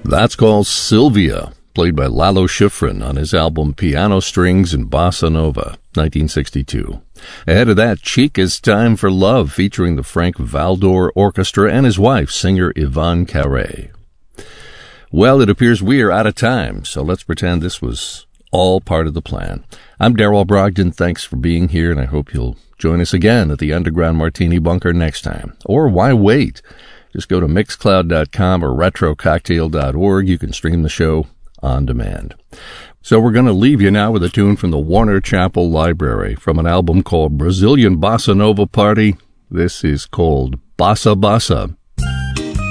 That's called Sylvia, played by Lalo Schifrin on his album Piano Strings and Bossa Nova, 1962. Ahead of that, Chica's Time for Love, featuring the Frank Valdor Orchestra and his wife, singer Yvonne Carré. Well, it appears we are out of time, so let's pretend this was all part of the plan. I'm Darrell Brogdon. Thanks for being here, and I hope you'll join us again at the Underground Martini Bunker next time. Or why wait? Just go to Mixcloud.com or RetroCocktail.org. You can stream the show on demand. So we're going to leave you now with a tune from the Warner Chappell Library from an album called Brazilian Bossa Nova Party. This is called Bossa Bossa.